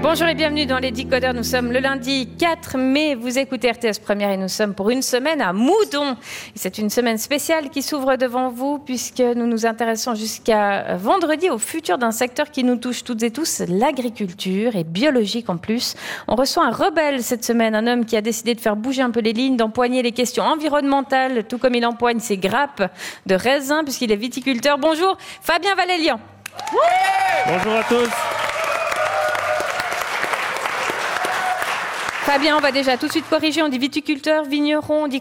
Bonjour et bienvenue dans les Décodeurs. Nous sommes le lundi 4 mai. Vous écoutez RTS Première et nous sommes pour une semaine à Moudon. Et c'est une semaine spéciale qui s'ouvre devant vous puisque nous nous intéressons jusqu'à vendredi au futur d'un secteur qui nous touche toutes et tous, l'agriculture et biologique en plus. On reçoit un rebelle cette semaine, un homme qui a décidé de faire bouger un peu les lignes, d'empoigner les questions environnementales, tout comme il empoigne ses grappes de raisin puisqu'il est viticulteur. Bonjour Fabien Valélian. Bonjour à tous. Fabien, on va déjà tout de suite corriger. On dit viticulteur, vigneron, on dit